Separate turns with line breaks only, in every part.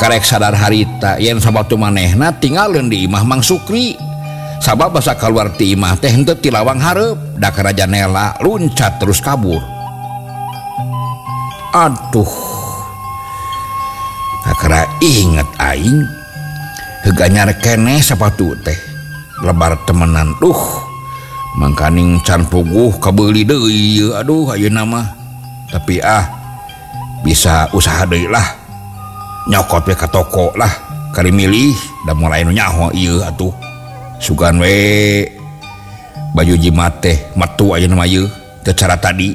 karek sadar harita yen sabatu manehna tinggalin di imah Mang Sukri sabab basa keluar ti imah teh henteu ti lawang hareup da ka janela luncat terus kabur. Aduh kakara inget aing heganyar keneh sapatu teh lebar temenan mangkaning can puguh kabeuli deui aduh ayeuna mah tapi bisa usaha deui lah nyokot we ka toko lah kari milih da mulai nu nyaho ieu atuh sugan we baju jimat teh matu ayeuna mah ieu teu cara tadi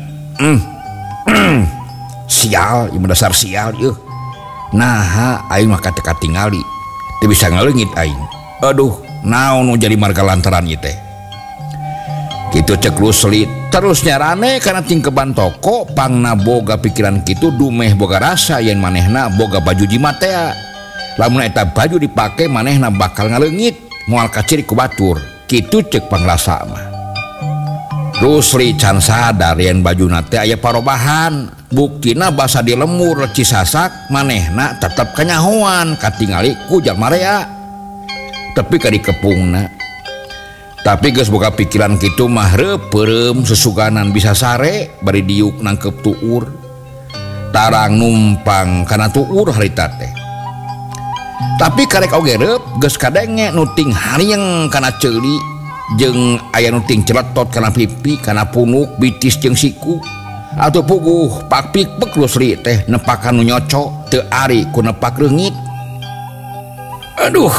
sial ieu dasar sial ieu naha aing mah teu katingali teu bisa ngaleungit aing aduh naon nu jadi marga lantaran ieu teh kitu cek Rusli terus nyarane kana tingkeban toko pangna boga pikiran kitu dumeh boga rasa yen manehna boga baju jimat teh lamun eta baju dipake manehna bakal ngaleungit moal kaciri ku batur kitu cek pangrasa mah. Rusli can sadar yen bajuna teh aya parobahan buktina basa dilemur leci sasak manehna tetep kanyahoan katingali ku jalma rea tapi ka dikepungna tapi geus boga pikiran kitu mah reupeum sesuganan bisa sare bari diuk nangkep tuur tarang numpang kana tuur harita teh tapi karek oge reup geus kadenge nuting harieng kana ceuli jeung aya nuting celetot kana pipi kana punuk bitis jeung siku atuh puguh pak pikpek Rusli teh nepakan nu nyocok teu ari ku nepak reungit aduh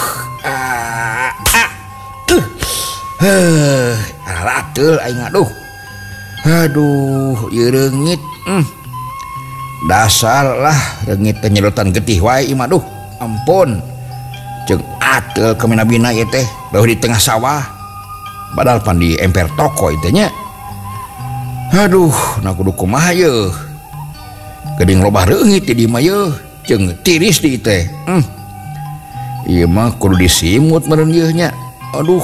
alatul aing aduh ieu reungit dasar lah reungit teh nyedotan getih wae imah aduh ampun jeung atel keminabina ieu teh beuh di tengah sawah padahal pan di emper toko ieu teh nya aduh na kudu kumaha yeuh geuning lobah reungit di dieu mah yeuh jeung tiris di teh ieu mah kudu disimut meureun yeuh nya aduh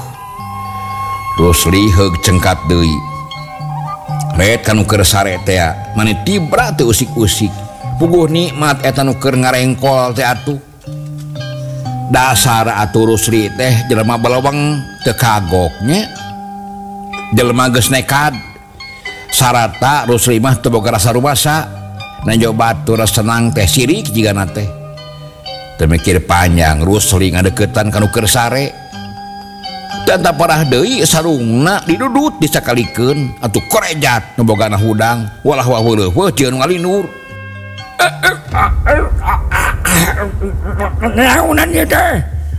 Rusli heug cengkat deui ret kanu keur sare teh mani tibra teu usik-usik puguh nikmat eta nu keur ngarengkol teh atuh dasar atuh Rusli teh jelema balawang teu kagok nya jelema geus nekad sarata Rusli mah teu boga rasa rumasa nanjo batur senang teh sirik jigana teh teu mikir panjang Rusli ngadeuketan kanu keur sare dan tak parah deui sarungna didudut disakalikeun atuh korejat nu bogana hudang walah waweuleuh ceun ngalinur naonan ieu teh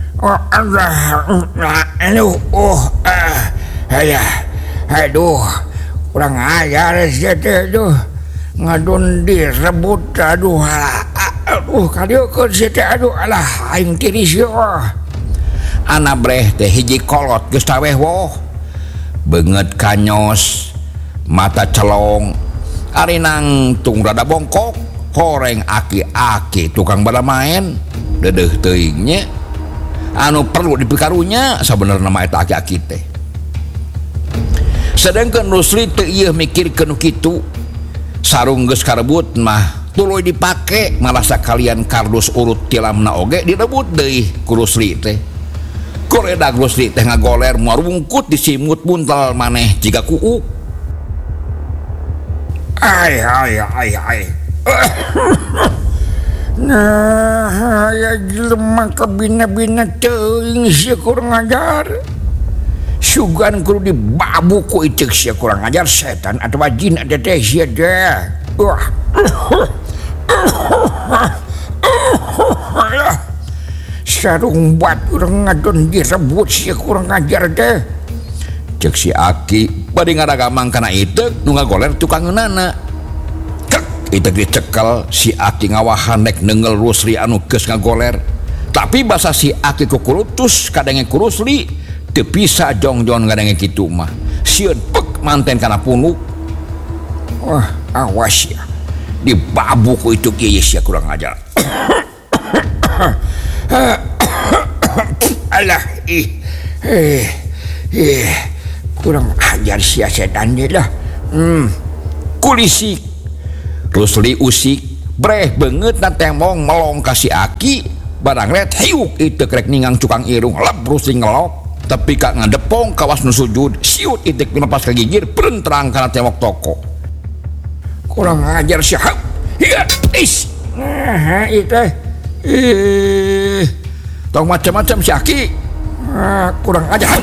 aduh kurang ajar sia teh ngadon direbut aduh kadeukeun sia teh aduh alah aing tiris yeuh anak breh teh hiji kolot geus taweh woh beungeut kanyos mata celong ari nangtung rada bongkok horeng aki-aki tukang bala main deudeuh teuing nya anu perlu dipikarunya sabenerna mah eta aki-aki teh sedengkeun Rusli teu ieu mikirkeun nu kitu sarung geus karebut mah tuluy dipake malah sakalian kardus urut tilamna oge direbut deui ku Rusli teh koredag Rusli teh ngagoler moal rungkut disimut buntel maneh jiga kuuk ai nah ya jelema kabina-bina teuing sia kurang ajar sugan kudu dibabu ku icek sia kurang ajar setan atawa jin ada teh sia deh sarung bat urang ngadon direbut sia kurang ajar teh cek si Aki bade ngadagamang kana ieu nu ngagoler tukangeunana kek ieu dicekel si Aki ngawahan nek neungel Rusli anu geus ngagoler tapi basa si Aki kukurutus kadenge ku Rusli teu bisa jong-jong kadenge kitu mah sieun pek manten kana punuk wah awas ya dibabu ku itu kieu sia kurang ajar alah kurang ajar sia setan dia lah kulisik Rusli usik breh banget nanti mong melong kasih aki barang red hiuk itu krek ningang cukang irung lap rusing ngelok tapi kak ngadepong kawas nu sujud siut itik melepas ke gigir berenterang karena tembok toko kurang ajar siap iya is nah itu tong macam-macam si aki kurang ajar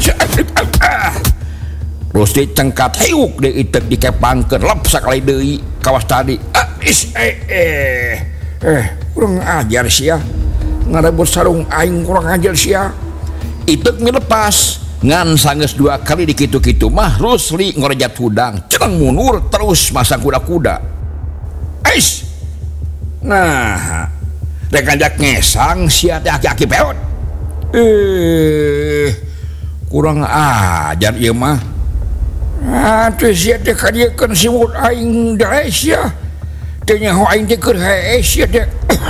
Rusdi cengkat hiuk di itik dikepangkeun lep sakali deui kawas tadi is kurang ajar sia ngarebut sarung aing kurang ajar sia itek milepas ngan sanggeus 2 kali dikitu-kitu mah Rusli ngorejat hudang ceneng mundur terus masang kuda-kuda ais nah rek ngajak ngesang sia teh aki-aki peot kurang ajar ieu mah atuh sia teh kadiekeun simut aing dae sia teh nyaho aing teh keur hae sia teh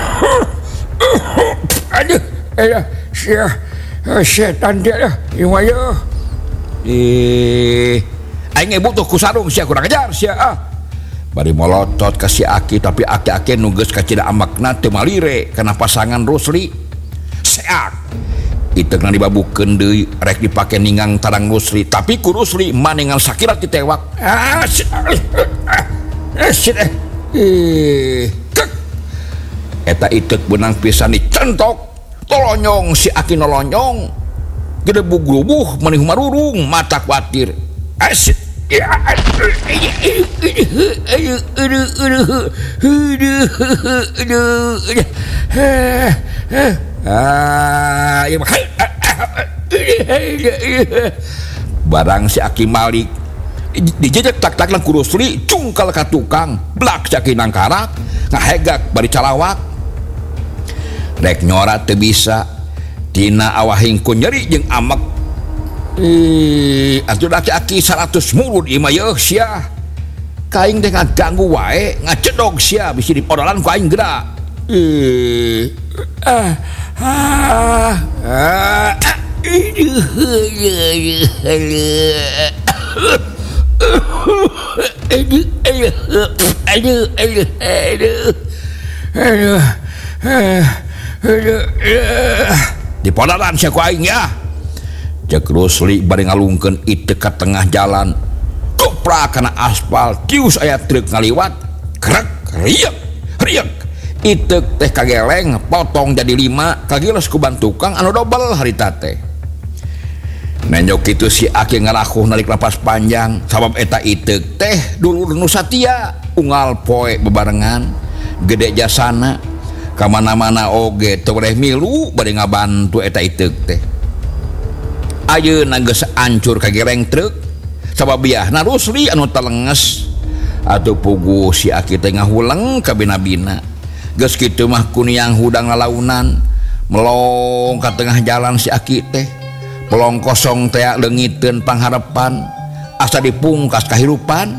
aduh sia setan dia lah iwaya aing butuh ku sarung sia kurang ajar sia bari molotot ka si aki tapi aki-aki nu geus kacida amakna teu malire kana pasangan Rusli seak iteukna dibabukeun deui rek dipake ningang tarang Rusli tapi ku Rusli maningal sakirat ditewak eta iteuk beunang pisan dicentok tolonyong si aki nolonyong gede bugrubuh menih marurung mata kuatir asyik barang si aki Malik dijejek tak-tak lang Rusli cungkal ka tukang blak si aki nangkarak ngahegak bari calawak rek nyora teu bisa tina awahing ku nyeri jeung amek atuh aki-aki 100 mulut ieu mah yeuh sia kaing teh ngaganggu wae ngacedog sia bisi dipodolan ku aing geura di podalan sia ku aing ya cek Rusli bari ngalungkeun itek ka tengah jalan koprak kana aspal tius aya truk ngaliwat krek riek riek itek teh kageleng potong jadi 5 kagiles ku ban tukang anu dobel harita teh nenjok kitu si aki ngarakuh narik napas panjang sabab eta itek teh dulur nu satia unggal poe bebarengan gede jasana kamana-mana oge teu boleh milu bade ngabantu eta itek teh ayeuna geus ancur kageleng truk sabab biahna Rusli anu telenges atuh puguh si aki teh ngahuleng ka bina-bina geus kitu mah kuniang hudang lalaunan melong ka tengah jalan si aki teh pelong kosong teh leungiteun pangharepan asa dipungkas kahirupan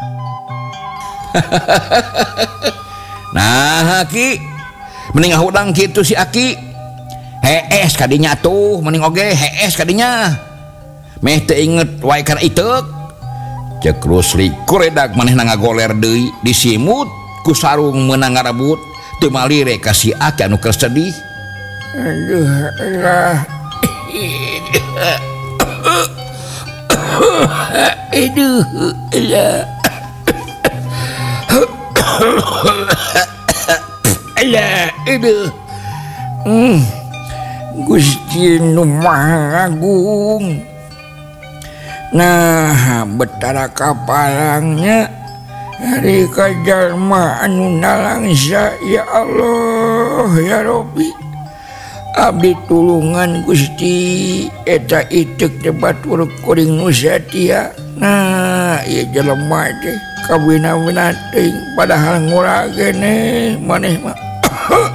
nah aki mending hudang kitu si aki hees kadinya tuh mending oge hees kadinya meh teu inget wae kana itek cek Rusli kuredag manehna ngagoler deui disimut ku sarung meunang ngarebut teu malire ka si aki anu keur sedih aduh lah aduh lah alah aduh Gusti Nu Maha Agung nah betara kapalangnya hari kajalma anu nalangsa ya Allah ya Rabbi abdi tulungan Gusti eta itek teh batur kuring nu satia nah ieu jelema teh kawina-wina teuing padahal nguragene maneh mah